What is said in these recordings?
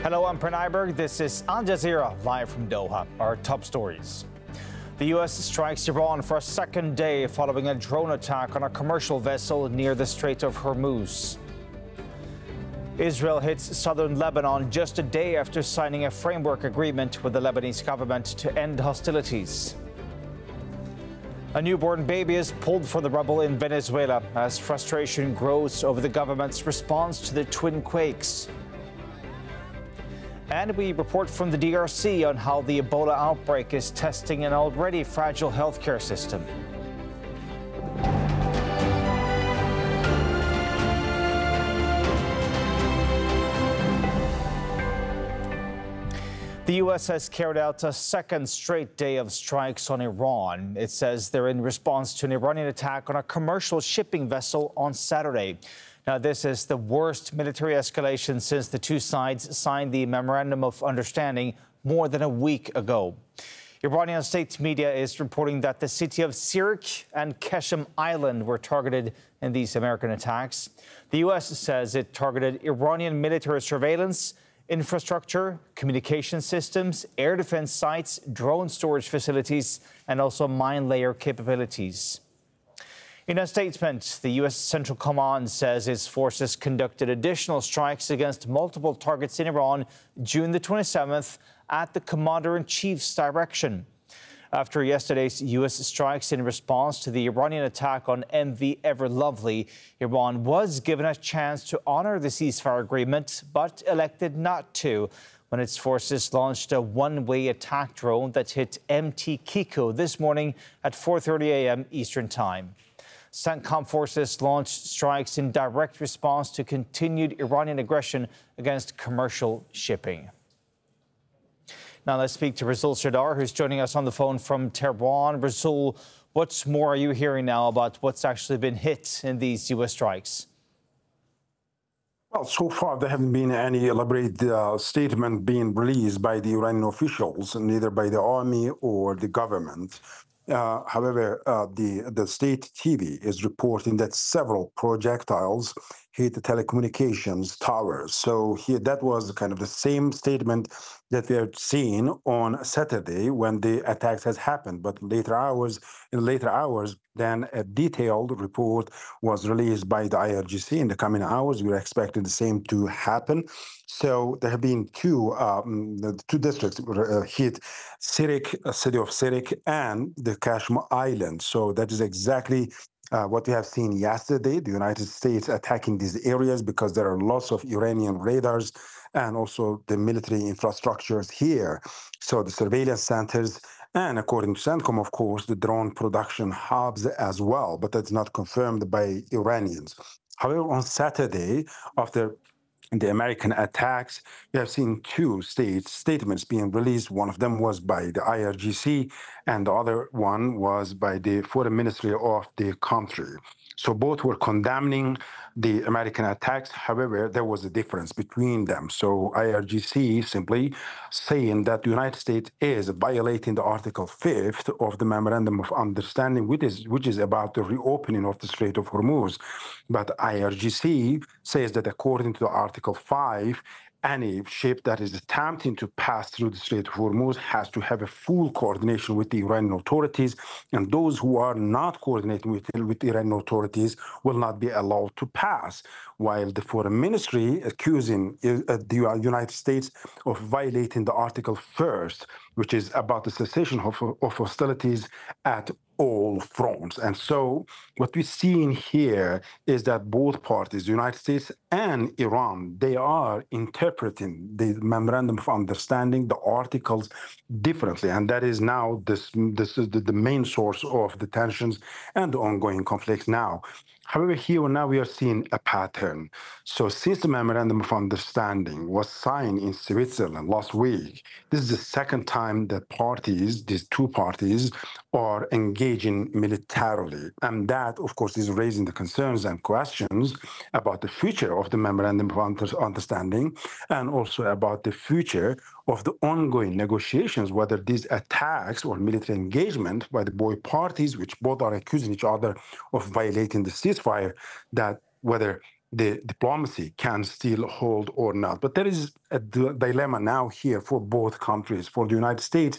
Hello, I'm Pranay Berg. This is Al Jazeera, live from Doha. Our top stories. The U.S. strikes Iran for a second day following a drone attack on a commercial vessel near the Strait of Hormuz. Israel hits southern Lebanon just a day after signing a framework agreement with the Lebanese government to end hostilities. A newborn baby is pulled from the rubble in Venezuela as frustration grows over the government's response to the twin quakes. And we report from the DRC on how the Ebola outbreak is testing an already fragile healthcare system. The U.S. has carried out a second straight day of strikes on Iran. It says they're in response to an Iranian attack on a commercial shipping vessel on Saturday. Now, this is the worst military escalation since the two sides signed the Memorandum of Understanding more than a week ago. Iranian state media is reporting that the city of Sirik and Keshem Island were targeted in these American attacks. The U.S. says it targeted Iranian military surveillance, infrastructure, communication systems, air defense sites, drone storage facilities, and also mine layer capabilities. In a statement, the U.S. Central Command says its forces conducted additional strikes against multiple targets in Iran June the 27th at the Commander-in-Chief's direction. After yesterday's U.S. strikes in response to the Iranian attack on MV Ever Lovely, Iran was given a chance to honor the ceasefire agreement, but elected not to when its forces launched a one-way attack drone that hit MT Kiko this morning at 4:30 a.m. Eastern Time. CENTCOM forces launched strikes in direct response to continued Iranian aggression against commercial shipping. Now let's speak to Rasul Sardar, who's joining us on the phone from Tehran. Rasul, what's more are you hearing now about what's actually been hit in these U.S. strikes? Well, so far there haven't been any elaborate statement being released by the Iranian officials, neither by the army or the government. However, the state TV is reporting that several projectiles hit the telecommunications towers. So here, that was kind of the same statement that we had seen on Saturday when the attacks has happened. But in later hours, then a detailed report was released by the IRGC. In the coming hours, we're expecting the same to happen. So there have been two districts hit, Sirik, city of Sirik, and the Keshem Island. So that is exactly what we have seen yesterday, the United States attacking these areas because there are lots of Iranian radars and also the military infrastructures here. So the surveillance centers and, according to CENTCOM, of course, the drone production hubs as well, but that's not confirmed by Iranians. However, on Saturday, after the American attacks, we have seen two statements being released. One of them was by the IRGC, and the other one was by the Foreign Ministry of the country. So both were condemning the American attacks. However, there was a difference between them. So IRGC simply saying that the United States is violating the Article 5th of the Memorandum of Understanding, which is about the reopening of the Strait of Hormuz. But IRGC says that according to the Article 5, any ship that is attempting to pass through the Strait of Hormuz has to have a full coordination with the Iranian authorities, and those who are not coordinating with the Iranian authorities will not be allowed to pass, while the Foreign Ministry accusing the United States of violating the Article 1st, which is about the cessation of hostilities at all fronts. And so what we're seeing here is that both parties, the United States and Iran, they are interpreting the Memorandum of Understanding, the articles, differently. And that is now this is the main source of the tensions and the ongoing conflicts now. However, here now we are seeing a pattern. So since the Memorandum of Understanding was signed in Switzerland last week, this is the second time that these two parties, are engaging militarily. And that, of course, is raising the concerns and questions about the future of the Memorandum of Understanding and also about the future of the ongoing negotiations, whether these attacks or military engagement by the both parties, which both are accusing each other of violating the ceasefire, that whether the diplomacy can still hold or not. But there is a dilemma now here for both countries. For the United States,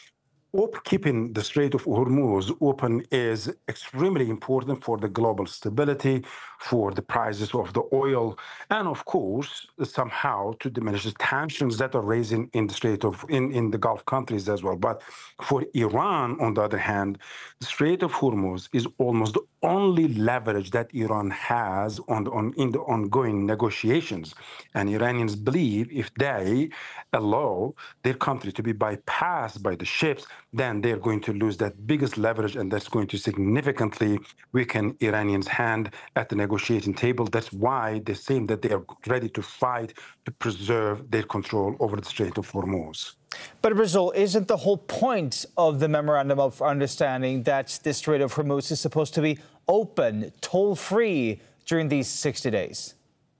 keeping the Strait of Hormuz open is extremely important for the global stability, for the prices of the oil, and of course, somehow to diminish the tensions that are raising in the in the Gulf countries as well. But for Iran, on the other hand, the Strait of Hormuz is almost the only leverage that Iran has in the ongoing negotiations. And Iranians believe if they allow their country to be bypassed by the ships, then they're going to lose that biggest leverage, and that's going to significantly weaken Iranians' hand at the negotiating table. That's why they seem that they are ready to fight to preserve their control over the Strait of Hormuz. But Brazil, isn't the whole point of the Memorandum of Understanding that the Strait of Hormuz is supposed to be open, toll-free during these 60 days?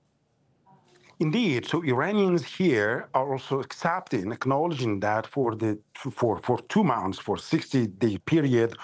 Indeed. So Iranians here are also acknowledging that for 2 months, for 60-day period,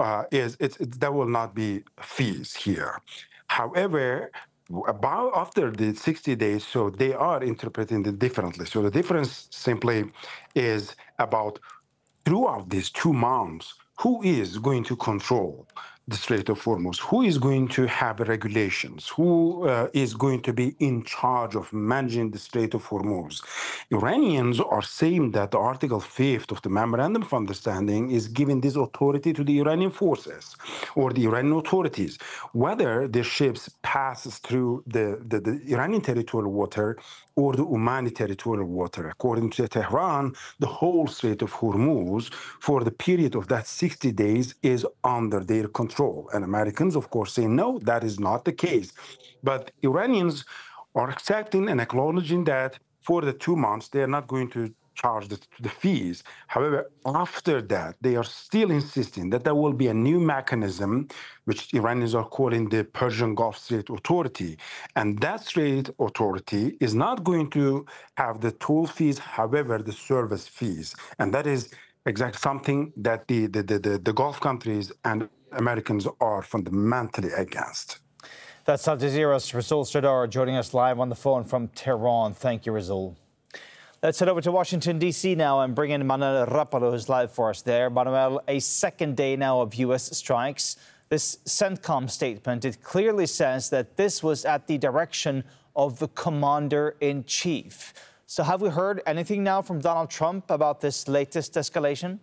there will not be fees here. However, after the 60 days, so they are interpreting it differently. So the difference simply is about throughout these 2 months, who is going to control the Strait of Hormuz? Who is going to have regulations? Who is going to be in charge of managing the Strait of Hormuz? Iranians are saying that the Article 5th of the Memorandum of Understanding is giving this authority to the Iranian forces or the Iranian authorities. Whether the ships passes through the Iranian territorial water or the Omani territorial water. According to Tehran, the whole Strait of Hormuz for the period of that 60 days is under their control. And Americans, of course, say, no, that is not the case. But Iranians are accepting and acknowledging that for the 2 months, they are not going to charge the fees. However, after that, they are still insisting that there will be a new mechanism, which Iranians are calling the Persian Gulf Strait Authority. And that Strait Authority is not going to have the toll fees, however, the service fees. And that is exactly something that the Gulf countries and Americans are fundamentally against. That's Al Jazeera's Rasool Sardar joining us live on the phone from Tehran. Thank you, Rasool. Let's head over to Washington, D.C. now and bring in Manuel Rapalo, who's live for us there. Manuel, a second day now of U.S. strikes. This CENTCOM statement, it clearly says that this was at the direction of the commander-in-chief. So have we heard anything now from Donald Trump about this latest escalation?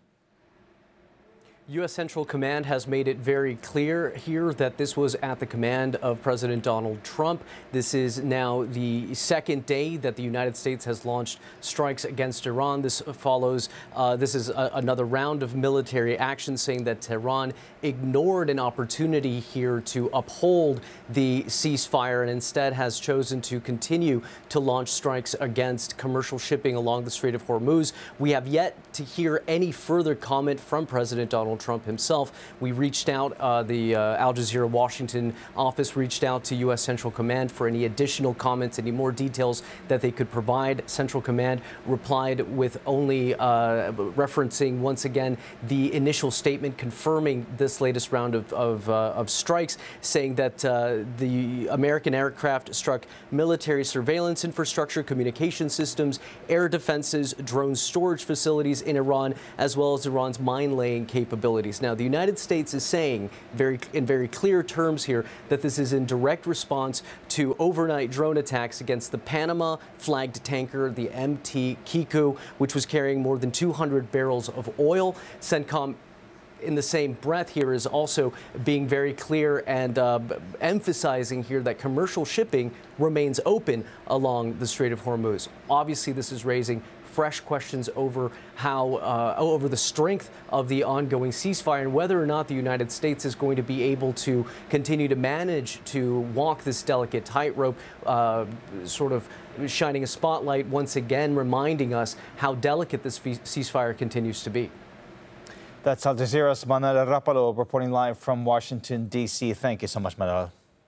U.S. Central Command has made it very clear here that this was at the command of President Donald Trump. This is now the second day that the United States has launched strikes against Iran. This follows, this is another round of military action, saying that Tehran ignored an opportunity here to uphold the ceasefire and instead has chosen to continue to launch strikes against commercial shipping along the Strait of Hormuz. We have yet to hear any further comment from President Donald Trump himself. We reached out, the Al Jazeera Washington office reached out to U.S. Central Command for any additional comments, any more details that they could provide. Central Command replied with only referencing once again the initial statement confirming this latest round of strikes, saying that the American aircraft struck military surveillance infrastructure, communication systems, air defenses, drone storage facilities in Iran, as well as Iran's mine-laying capabilities. Now, the United States is saying in very clear terms here that this is in direct response to overnight drone attacks against the Panama-flagged tanker, the MT Kiku, which was carrying more than 200 barrels of oil. CENTCOM, in the same breath here, is also being very clear and emphasizing here that commercial shipping remains open along the Strait of Hormuz. Obviously, this is raising fresh questions over how over the strength of the ongoing ceasefire and whether or not the United States is going to be able to continue to manage to walk this delicate tightrope, sort of shining a spotlight once again, reminding us how delicate this ceasefire continues to be. That's Al Jazeera's Manuel Rapalo reporting live from Washington, D.C. Thank you so much, Manuel.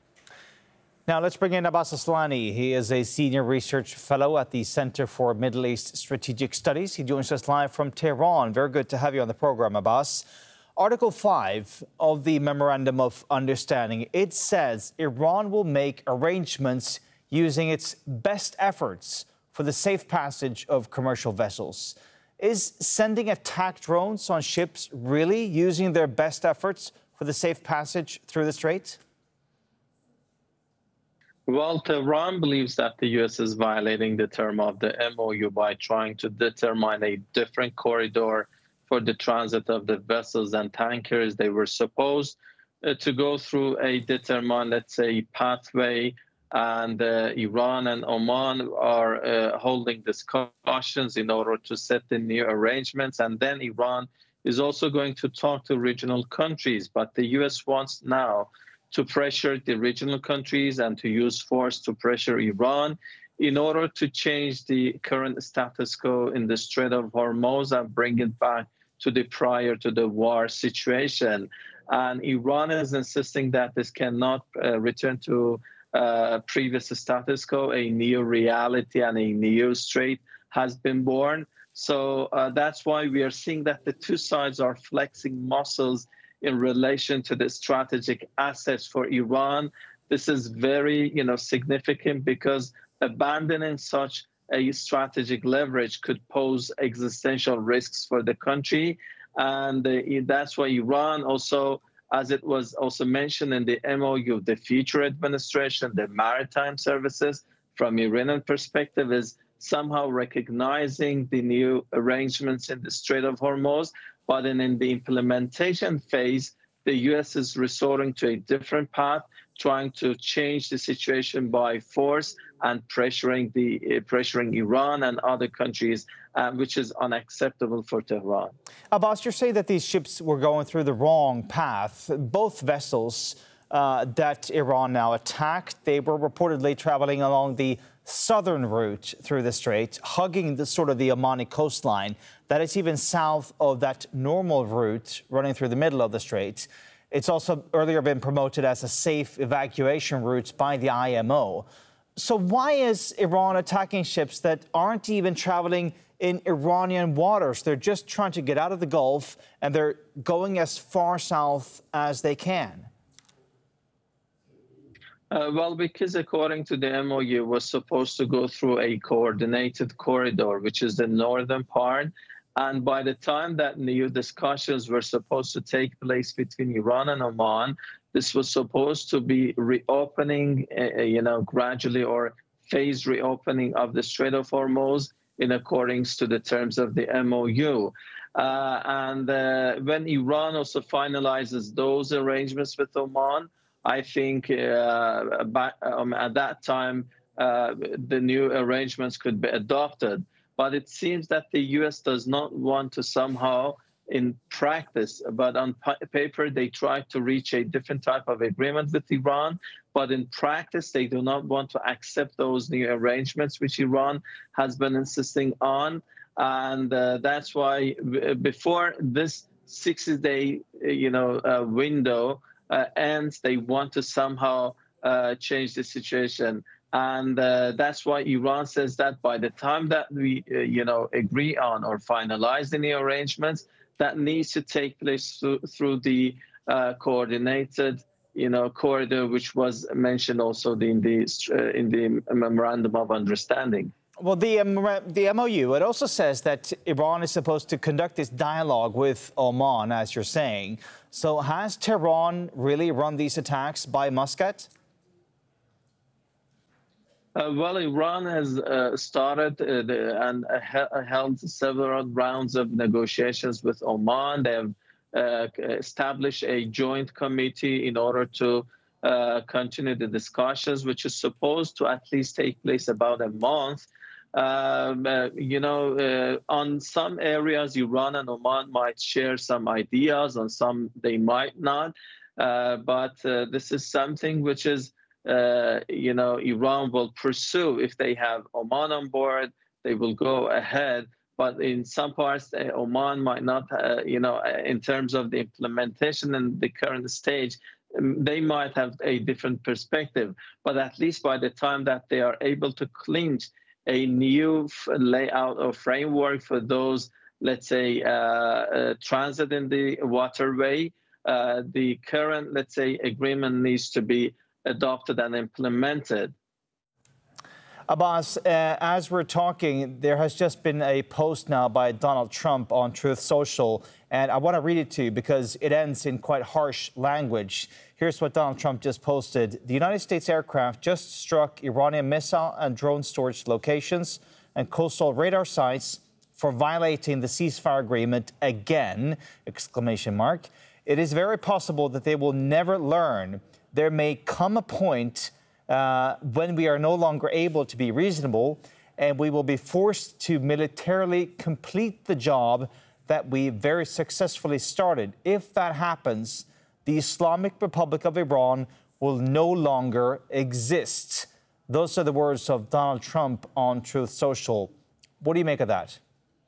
Now let's bring in Abbas Aslani. He is a senior research fellow at the Center for Middle East Strategic Studies. He joins us live from Tehran. Very good to have you on the program, Abbas. Article 5 of the Memorandum of Understanding, it says Iran will make arrangements using its best efforts for the safe passage of commercial vessels. Is sending attack drones on ships really using their best efforts for the safe passage through the Strait? Well, Tehran believes that the U.S. is violating the term of the MOU by trying to determine a different corridor for the transit of the vessels and tankers. They were supposed to go through a determined, let's say, pathway, and Iran and Oman are holding discussions in order to set the new arrangements. And then Iran is also going to talk to regional countries. But the U.S. wants now to pressure the regional countries and to use force to pressure Iran in order to change the current status quo in the Strait of Hormuz and bring it back to the prior to the war situation. And Iran is insisting that this cannot return to previous status quo. A new reality and a new strait has been born. So that's why we are seeing that the two sides are flexing muscles in relation to the strategic assets for Iran. This is very, significant because abandoning such a strategic leverage could pose existential risks for the country. And that's why Iran also, as it was also mentioned in the MOU, the future administration, the maritime services, from Iranian perspective, is somehow recognizing the new arrangements in the Strait of Hormuz. But then in the implementation phase, the U.S. is resorting to a different path, trying to change the situation by force and pressuring Iran and other countries, which is unacceptable for Tehran. Abbas, you're saying that these ships were going through the wrong path. Both vessels that Iran now attacked, they were reportedly traveling along the southern route through the Strait, hugging the Omani coastline. That is even south of that normal route running through the middle of the Strait. It's also earlier been promoted as a safe evacuation route by the IMO. So why is Iran attacking ships that aren't even traveling in Iranian waters? They're just trying to get out of the Gulf, and they're going as far south as they can. Well, because according to the MOU, was supposed to go through a coordinated corridor, which is the northern part. And by the time that new discussions were supposed to take place between Iran and Oman, this was supposed to be reopening, gradually, or phased reopening of the Strait of Hormuz in accordance to the terms of the MOU. When Iran also finalizes those arrangements with Oman, I think at that time, the new arrangements could be adopted. But it seems that the U.S. does not want to somehow, in practice, but on paper, they try to reach a different type of agreement with Iran. But in practice, they do not want to accept those new arrangements, which Iran has been insisting on. And that's why before this 60-day, window ends, they want to somehow change the situation. And that's why Iran says that by the time that we, agree on or finalize the new arrangements, that needs to take place through the coordinated, corridor, which was mentioned also in the Memorandum of Understanding. Well, the MOU, it also says that Iran is supposed to conduct this dialogue with Oman, as you're saying. So has Tehran really run these attacks by Muscat? Well, Iran has started and held several rounds of negotiations with Oman. They have established a joint committee in order to continue the discussions, which is supposed to at least take place about a month. On some areas, Iran and Oman might share some ideas. On some, they might not. But this is something which is Iran will pursue. If they have Oman on board, they will go ahead. But in some parts, Oman might not, in terms of the implementation and the current stage, they might have a different perspective. But at least by the time that they are able to clinch a new layout or framework for those let's say, transit in the waterway. The current, let's say, agreement needs to be adopted and implemented. Abbas, as we're talking, there has just been a post now by Donald Trump on Truth Social, and I want to read it to you because it ends in quite harsh language. Here's what Donald Trump just posted. The United States aircraft just struck Iranian missile and drone storage locations and coastal radar sites for violating the ceasefire agreement again, exclamation mark. It is very possible that they will never learn. There may come a point when we are no longer able to be reasonable and we will be forced to militarily complete the job that we very successfully started. If that happens, the Islamic Republic of Iran will no longer exist. Those are the words of Donald Trump on Truth Social. What do you make of that?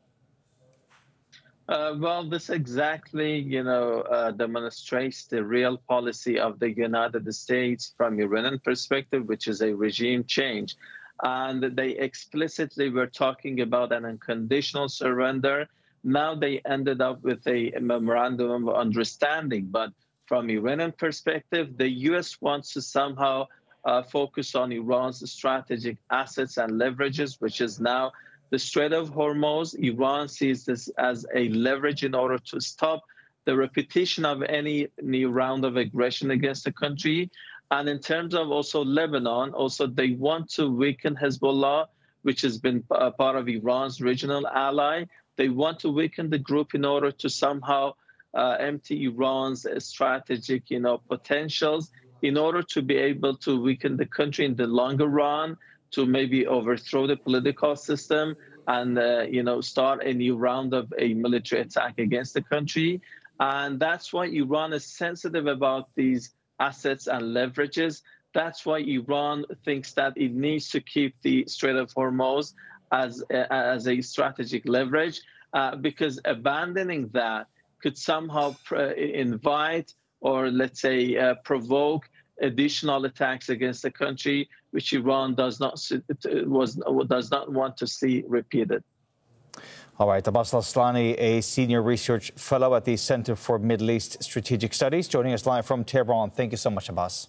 Well, this exactly, demonstrates the real policy of the United States from Iranian perspective, which is a regime change. And they explicitly were talking about an unconditional surrender. Now they ended up with a memorandum of understanding. But from Iranian perspective, the U.S. wants to somehow focus on Iran's strategic assets and leverages, which is now the Strait of Hormuz. Iran sees this as a leverage in order to stop the repetition of any new round of aggression against the country. And in terms of also Lebanon, also they want to weaken Hezbollah, which has been a part of Iran's regional ally. They want to weaken the group in order to somehow empty Iran's strategic, potentials, in order to be able to weaken the country in the longer run, to maybe overthrow the political system and, start a new round of a military attack against the country. And that's why Iran is sensitive about these assets and leverages. That's why Iran thinks that it needs to keep the Strait of Hormuz as a strategic leverage, because abandoning that could somehow invite or, let's say, provoke additional attacks against the country, which Iran does not want to see repeated. All right, Abbas al-Aslani, a senior research fellow at the Center for Middle East Strategic Studies, joining us live from Tehran. Thank you so much, Abbas.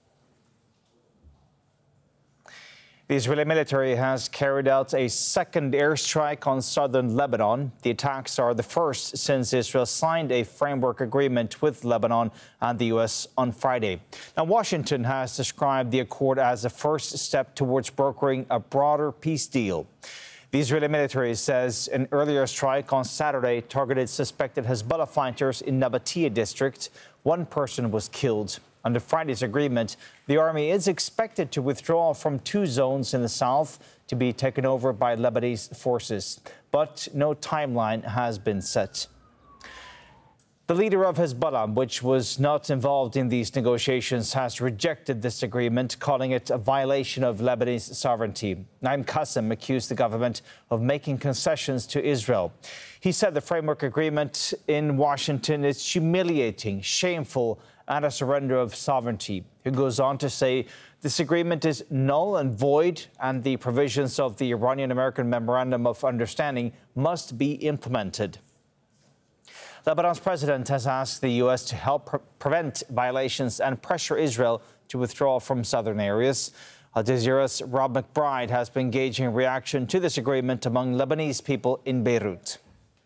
The Israeli military has carried out a second airstrike on southern Lebanon. The attacks are the first since Israel signed a framework agreement with Lebanon and the U.S. on Friday. Now, Washington has described the accord as a first step towards brokering a broader peace deal. The Israeli military says an earlier strike on Saturday targeted suspected Hezbollah fighters in Nabatea district. One person was killed. Under Friday's agreement, the army is expected to withdraw from 2 zones in the south to be taken over by Lebanese forces, but no timeline has been set. The leader of Hezbollah, which was not involved in these negotiations, has rejected this agreement, calling it a violation of Lebanese sovereignty. Naim Qassem accused the government of making concessions to Israel. He said the framework agreement in Washington is humiliating, shameful, and a surrender of sovereignty. He goes on to say this agreement is null and void, and the provisions of the Iranian-American Memorandum of Understanding must be implemented. Lebanon's president has asked the U.S. to help prevent violations and pressure Israel to withdraw from southern areas. Al Jazeera's Rob McBride has been gauging reaction to this agreement among Lebanese people in Beirut.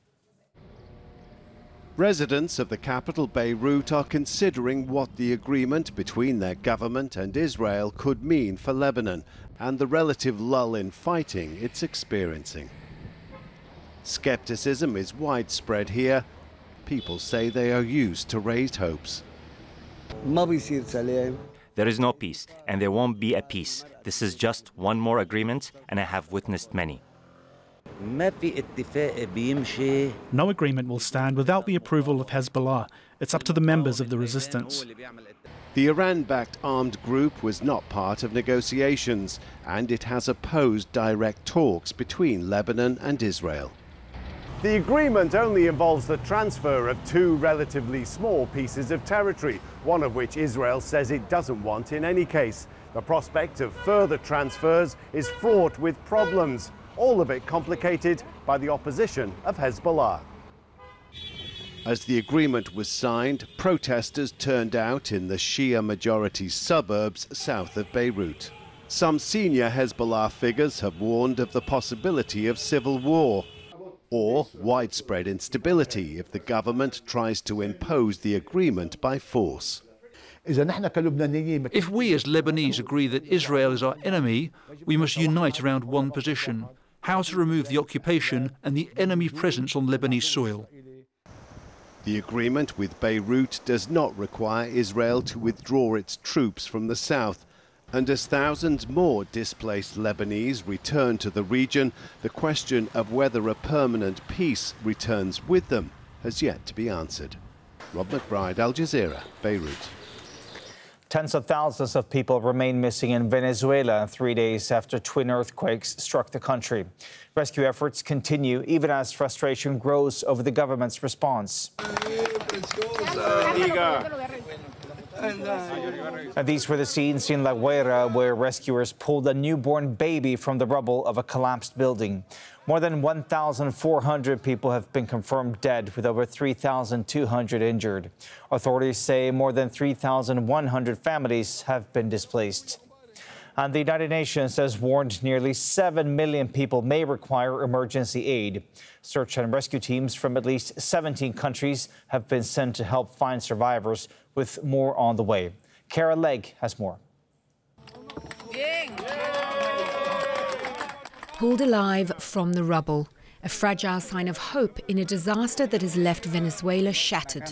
Residents of the capital, Beirut, are considering what the agreement between their government and Israel could mean for Lebanon and the relative lull in fighting it's experiencing. Skepticism is widespread here. People say they are used to raised hopes. There is no peace, and there won't be a peace. This is just one more agreement, and I have witnessed many. No agreement will stand without the approval of Hezbollah. It's up to the members of the resistance. The Iran-backed armed group was not part of negotiations, and it has opposed direct talks between Lebanon and Israel. The agreement only involves the transfer of 2 relatively small pieces of territory, one of which Israel says it doesn't want in any case. The prospect of further transfers is fraught with problems. all of it complicated by the opposition of Hezbollah. As the agreement was signed, protesters turned out in the Shia-majority suburbs south of Beirut. Some senior Hezbollah figures have warned of the possibility of civil war or widespread instability if the government tries to impose the agreement by force. If we as Lebanese agree that Israel is our enemy, we must unite around one position: how to remove the occupation and the enemy presence on Lebanese soil. The agreement with Beirut does not require Israel to withdraw its troops from the south. And as thousands more displaced Lebanese return to the region, the question of whether a permanent peace returns with them has yet to be answered. Rob McBride, Al Jazeera, Beirut. Tens of thousands of people remain missing in Venezuela 3 days after twin earthquakes struck the country. Rescue efforts continue even as frustration grows over the government's response. And these were the scenes in La Guaira where rescuers pulled a newborn baby from the rubble of a collapsed building. More than 1,400 people have been confirmed dead, with over 3,200 injured. Authorities say more than 3,100 families have been displaced. And the United Nations has warned nearly 7 million people may require emergency aid. Search and rescue teams from at least 17 countries have been sent to help find survivors, with more on the way. Kara Legg has more. Pulled alive from the rubble, a fragile sign of hope in a disaster that has left Venezuela shattered.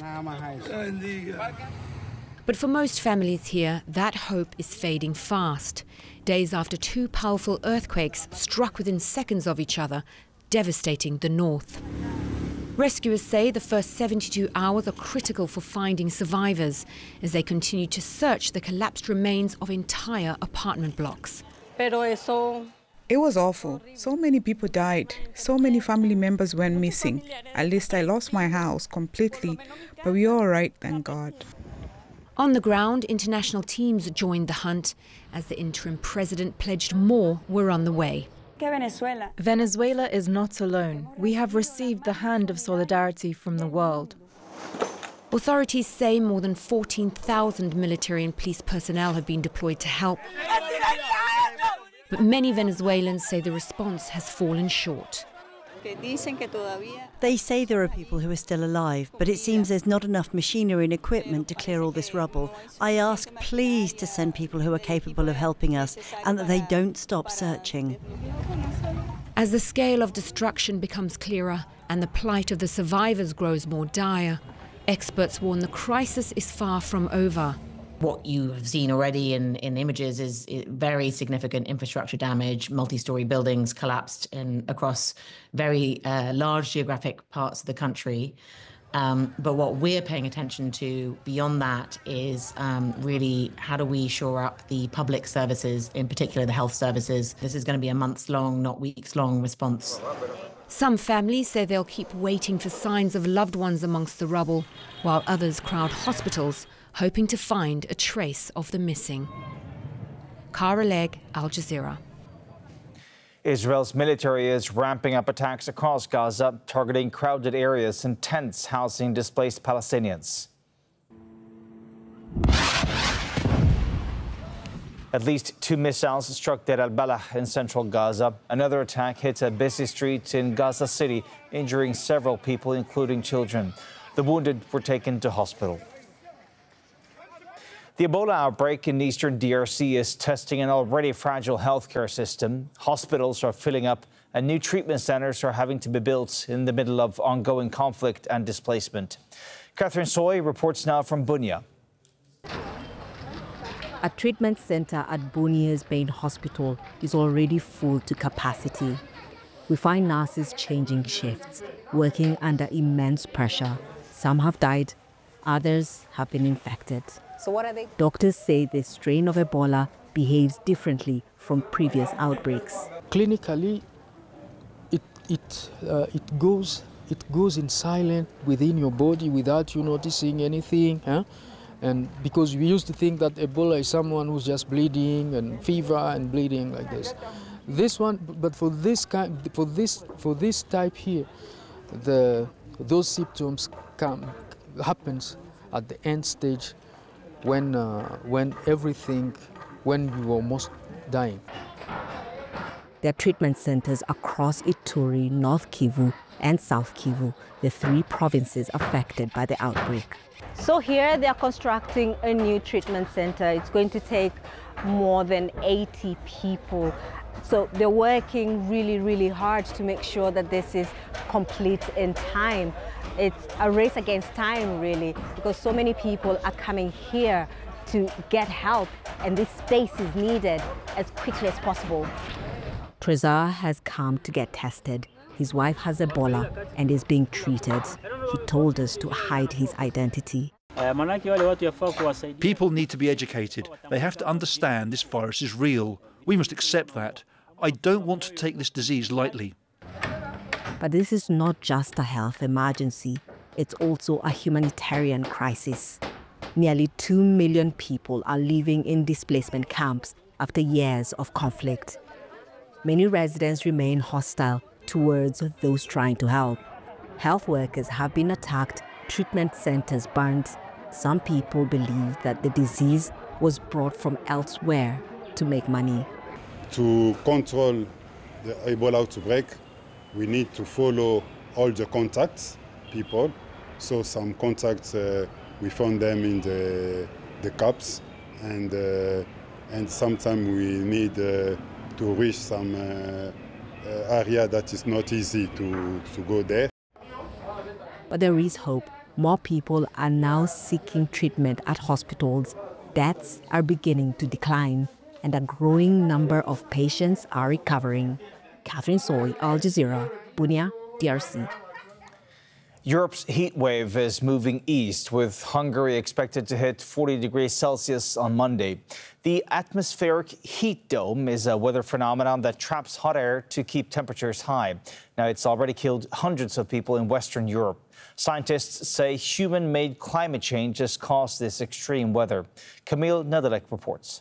But for most families here, that hope is fading fast. Days after two powerful earthquakes struck within seconds of each other, devastating the north. Rescuers say the first 72 hours are critical for finding survivors as they continue to search the collapsed remains of entire apartment blocks. It was awful. So many people died. So many family members went missing. At least I lost my house completely, but we're all right, thank God. On the ground, international teams joined the hunt as the interim president pledged more were on the way. Venezuela is not alone. We have received the hand of solidarity from the world. Authorities say more than 14,000 military and police personnel have been deployed to help. But many Venezuelans say the response has fallen short. They say there are people who are still alive, but it seems there's not enough machinery and equipment to clear all this rubble. I ask, please, to send people who are capable of helping us and that they don't stop searching. As the scale of destruction becomes clearer and the plight of the survivors grows more dire, experts warn the crisis is far from over. What you have seen already in images is very significant infrastructure damage, multi-story buildings collapsed across very large geographic parts of the country. But what we're paying attention to beyond that is really how do we shore up the public services, in particular the health services. This is going to be a months-long, not weeks-long response. Some families say they'll keep waiting for signs of loved ones amongst the rubble, while others crowd hospitals, hoping to find a trace of the missing. Kara Legg, Al Jazeera. Israel's military is ramping up attacks across Gaza, targeting crowded areas and tents housing displaced Palestinians. At least 2 missiles struck Deir al-Balah in central Gaza. Another attack hit a busy street in Gaza City, injuring several people, including children. The wounded were taken to hospital. The Ebola outbreak in eastern DRC is testing an already fragile healthcare system. Hospitals are filling up and new treatment centers are having to be built in the middle of ongoing conflict and displacement. Catherine Soy reports now from Bunia. A treatment center at Bunia's main hospital is already full to capacity. We find nurses changing shifts, working under immense pressure. Some have died, others have been infected. So what are they? Doctors say this strain of Ebola behaves differently from previous outbreaks. Clinically, it goes in silent within your body without you noticing anything. And because we used to think that Ebola is someone who's just bleeding and fever and bleeding like this. This one, but for this type here, those symptoms happens at the end stage when you're almost dying. There are treatment centers across Ituri, North Kivu, and South Kivu, the 3 provinces affected by the outbreak. So here they are constructing a new treatment center. It's going to take more than 80 people. So they're working really, really hard to make sure that this is complete in time. It's a race against time, really, because so many people are coming here to get help, and this space is needed as quickly as possible. Trezor has come to get tested. His wife has Ebola and is being treated. He told us to hide his identity. People need to be educated. They have to understand this virus is real. We must accept that. I don't want to take this disease lightly. But this is not just a health emergency. It's also a humanitarian crisis. Nearly 2 million people are living in displacement camps after years of conflict. Many residents remain hostile towards those trying to help. Health workers have been attacked, treatment centers burned. Some people believe that the disease was brought from elsewhere to make money. To control the Ebola outbreak, we need to follow all the contacts, people. So some contacts, we found them in the camps, and sometimes we need to reach some area that is not easy to go there. But there is hope. More people are now seeking treatment at hospitals. Deaths are beginning to decline, and a growing number of patients are recovering. Catherine Soy, Al Jazeera, Bunia, DRC. Europe's heat wave is moving east, with Hungary expected to hit 40 degrees Celsius on Monday. The atmospheric heat dome is a weather phenomenon that traps hot air to keep temperatures high. Now, it's already killed hundreds of people in Western Europe. Scientists say human-made climate change has caused this extreme weather. Camille Nedelec reports.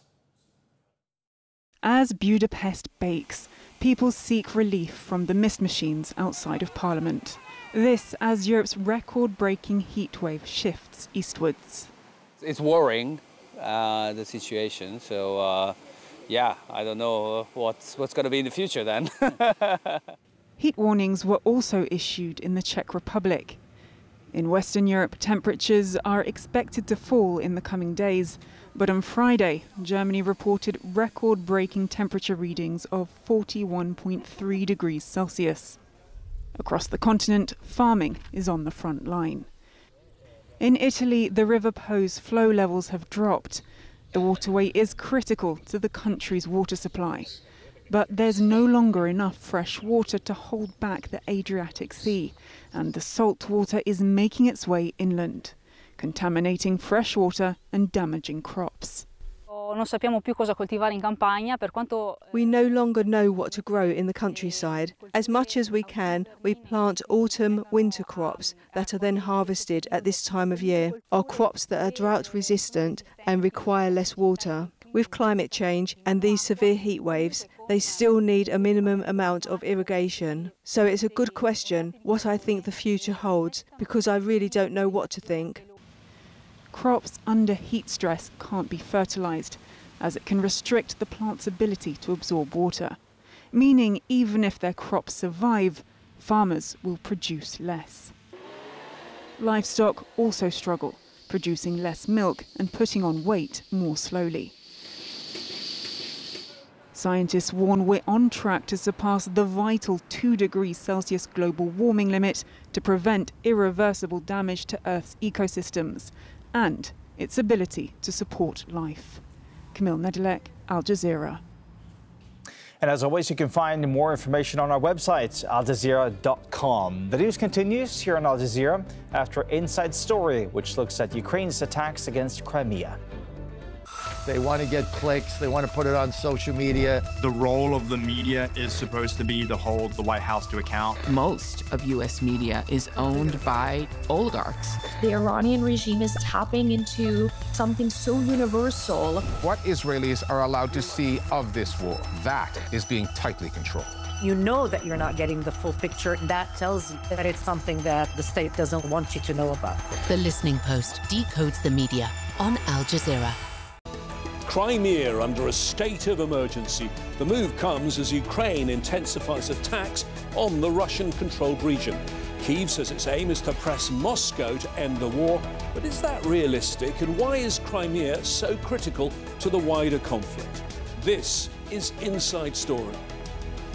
As Budapest bakes, people seek relief from the mist machines outside of Parliament. This as Europe's record-breaking heatwave shifts eastwards. It's worrying, the situation. So, yeah, I don't know what's going to be in the future then. Heat warnings were also issued in the Czech Republic. In Western Europe, temperatures are expected to fall in the coming days. But on Friday, Germany reported record-breaking temperature readings of 41.3 degrees Celsius. Across the continent, farming is on the front line. In Italy, the River Po's flow levels have dropped. The waterway is critical to the country's water supply. But there's no longer enough fresh water to hold back the Adriatic Sea, and the salt water is making its way inland, contaminating fresh water and damaging crops. We no longer know what to grow in the countryside. As much as we can, we plant autumn-winter crops that are then harvested at this time of year, or crops that are drought-resistant and require less water. With climate change and these severe heat waves, they still need a minimum amount of irrigation. So it's a good question what I think the future holds, because I really don't know what to think. Crops under heat stress can't be fertilized, as it can restrict the plant's ability to absorb water, meaning even if their crops survive, farmers will produce less. Livestock also struggle, producing less milk and putting on weight more slowly. Scientists warn we're on track to surpass the vital 2 degrees Celsius global warming limit to prevent irreversible damage to Earth's ecosystems and its ability to support life. Camille Nedelec, Al Jazeera. And as always, you can find more information on our website, aljazeera.com. The news continues here on Al Jazeera after Inside Story, which looks at Ukraine's attacks against Crimea. They want to get clicks. They want to put it on social media. The role of the media is supposed to be to hold the White House to account. Most of U.S. media is owned by oligarchs. The Iranian regime is tapping into something so universal. What Israelis are allowed to see of this war, that is being tightly controlled. You know that you're not getting the full picture. That tells you that it's something that the state doesn't want you to know about. The Listening Post decodes the media on Al Jazeera. Crimea under a state of emergency. The move comes as Ukraine intensifies attacks on the Russian-controlled region. Kyiv says its aim is to press Moscow to end the war, but is that realistic, and why is Crimea so critical to the wider conflict? This is Inside Story.